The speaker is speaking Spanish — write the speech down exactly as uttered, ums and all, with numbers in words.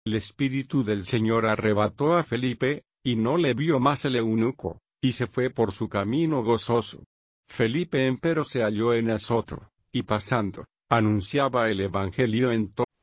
El Espíritu del Señor arrebató a Felipe, y no le vio más el eunuco, y se fue por su camino gozoso. Felipe empero se halló en Azoto, y pasando, anunciaba el Evangelio en todo